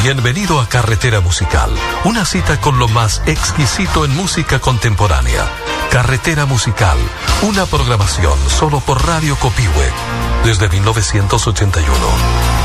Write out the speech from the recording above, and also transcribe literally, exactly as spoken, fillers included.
Bienvenido a Carretera Musical, una cita con lo más exquisito en música contemporánea. Carretera Musical, una programación solo por Radio Copihue, desde mil novecientos ochenta y uno.